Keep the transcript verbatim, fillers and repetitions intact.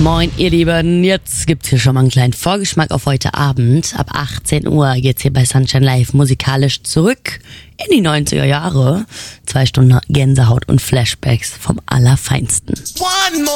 Moin, ihr Lieben. Jetzt gibt's hier schon mal einen kleinen Vorgeschmack auf heute Abend. Ab achtzehn Uhr geht's hier bei Sunshine Live musikalisch zurück in die neunziger Jahre. Zwei Stunden Gänsehaut und Flashbacks vom Allerfeinsten.